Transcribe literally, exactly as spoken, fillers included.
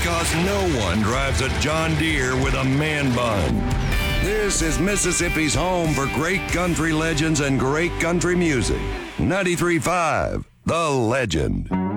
because no one drives a John Deere with a man bun. This is Mississippi's home for great country legends and great country music. ninety-three point five, The Legend.